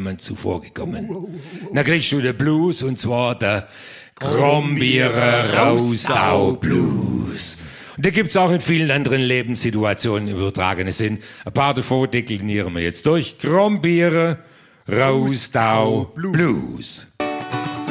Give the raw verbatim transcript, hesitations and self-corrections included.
zuvor gekommen. Da kriegst du den Blues, und zwar der Grombierer Rausdau Blues. Und den gibt's auch in vielen anderen Lebenssituationen im übertragenen Sinn. Ein paar davon deklinieren wir jetzt durch. Grombierer Rausdau Blues.